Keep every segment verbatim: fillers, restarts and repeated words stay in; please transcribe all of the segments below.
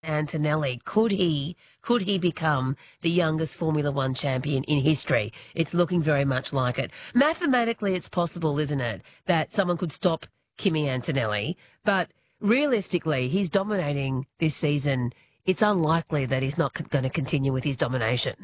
Antonelli, could he could he become the youngest Formula One champion in history? It's looking very much like it. Mathematically, it's possible, isn't it, that someone could stop Kimi Antonelli, but realistically, he's dominating this season. It's unlikely that he's not going to continue with his domination.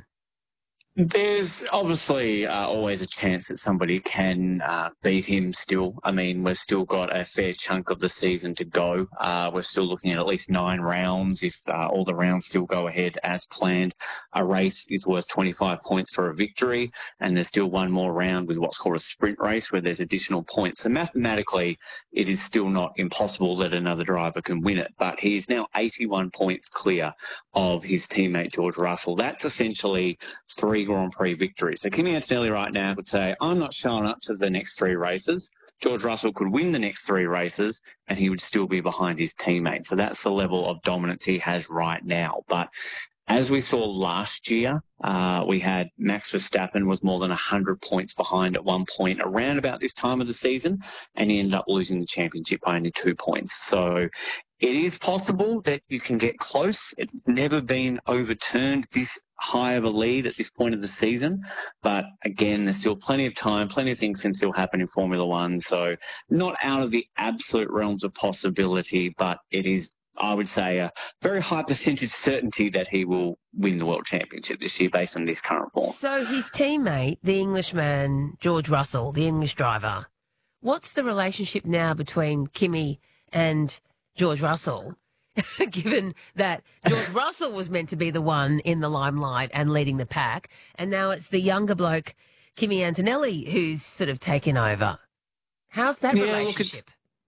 There's obviously uh, always a chance that somebody can uh, beat him still. I mean, we've still got a fair chunk of the season to go. Uh, we're still looking at at least nine rounds if uh, all the rounds still go ahead as planned. A race is worth twenty-five points for a victory, and there's still one more round with what's called a sprint race where there's additional points. So mathematically, it is still not impossible that another driver can win it, but he's now eighty-one points clear of his teammate George Russell. That's essentially three Grand Prix victories. So Kimi Antonelli right now could say, I'm not showing up to the next three races. George Russell could win the next three races and he would still be behind his teammate. So that's the level of dominance he has right now. But as we saw last year, uh, we had Max Verstappen was more than one hundred points behind at one point around about this time of the season, and he ended up losing the championship by only two points. So it is possible that you can get close. It's never been overturned this high of a lead at this point of the season. But again, there's still plenty of time, plenty of things can still happen in Formula One. So not out of the absolute realms of possibility, but it is, I would say, a very high percentage certainty that he will win the World Championship this year based on this current form. So his teammate, the Englishman, George Russell, the English driver, what's the relationship now between Kimi and George Russell, given that George Russell was meant to be the one in the limelight and leading the pack, and now it's the younger bloke, Kimi Antonelli, who's sort of taken over? How's that yeah, relationship? Look, it's,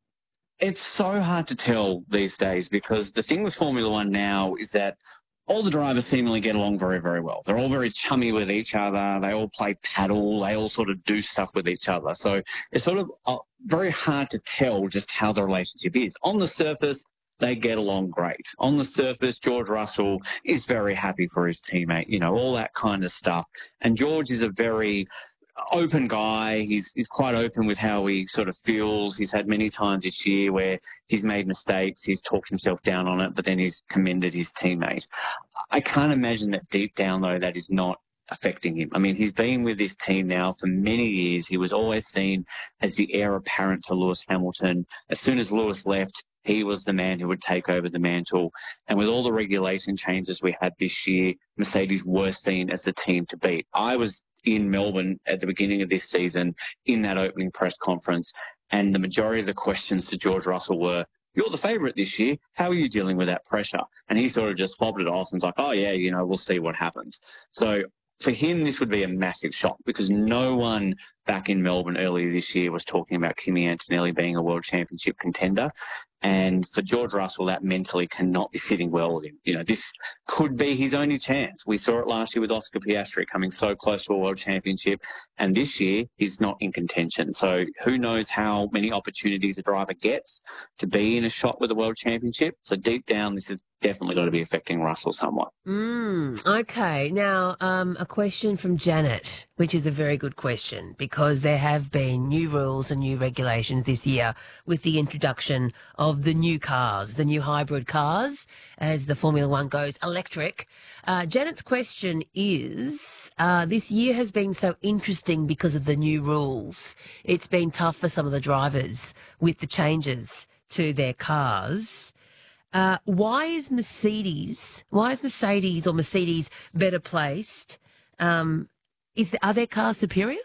it's so hard to tell these days because the thing with Formula One now is that all the drivers seemingly get along very, very well. They're all very chummy with each other. They all play paddle. They all sort of do stuff with each other. So it's sort of uh, very hard to tell just how the relationship is. On the surface, they get along great. On the surface, George Russell is very happy for his teammate, you know, all that kind of stuff. And George is a very open guy. He's he's quite open with how he sort of feels. He's had many times this year where he's made mistakes. He's talked himself down on it, but then he's commended his teammate. I can't imagine that deep down, though, that is not affecting him. I mean, he's been with this team now for many years. He was always seen as the heir apparent to Lewis Hamilton. As soon as Lewis left, he was the man who would take over the mantle. And with all the regulation changes we had this year, Mercedes were seen as the team to beat. I was in Melbourne at the beginning of this season in that opening press conference, and the majority of the questions to George Russell were, you're the favourite this year. How are you dealing with that pressure? And he sort of just fobbed it off and was like, oh, yeah, you know, we'll see what happens. So for him, this would be a massive shock because no one back in Melbourne earlier this year was talking about Kimi Antonelli being a world championship contender. And for George Russell, that mentally cannot be sitting well with him. You know, this could be his only chance. We saw it last year with Oscar Piastri coming so close to a world championship. And this year, he's not in contention. So who knows how many opportunities a driver gets to be in a shot with a world championship. So deep down, this has definitely got to be affecting Russell somewhat. Mm, okay. Now, um, a question from Janet, which is a very good question because there have been new rules and new regulations this year with the introduction of of the new cars, the new hybrid cars, as the Formula One goes electric. Uh, Janet's question is, uh, this year has been so interesting because of the new rules. It's been tough for some of the drivers with the changes to their cars. Uh, why is Mercedes, why is Mercedes or Mercedes better placed? Um, is the, are their cars superior?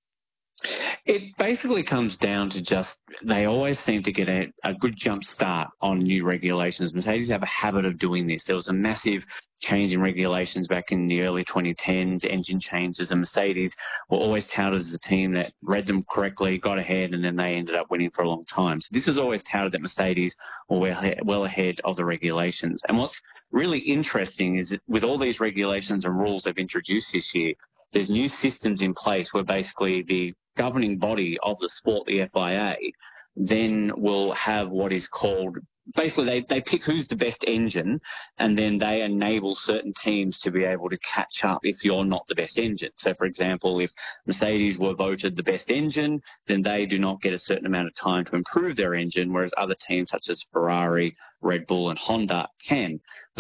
It basically comes down to just they always seem to get a, a good jump start on new regulations. Mercedes have a habit of doing this. There was a massive change in regulations back in the early twenty tens, engine changes, and Mercedes were always touted as a team that read them correctly, got ahead, and then they ended up winning for a long time. So this was always touted that Mercedes were well, well ahead of the regulations. And what's really interesting is that with all these regulations and rules they've introduced this year, there's new systems in place where basically the governing body of the sport, the F I A, then will have what is called, basically they, they pick who's the best engine and then they enable certain teams to be able to catch up if you're not the best engine. So, for example, if Mercedes were voted the best engine, then they do not get a certain amount of time to improve their engine, whereas other teams such as Ferrari, Red Bull and Honda can.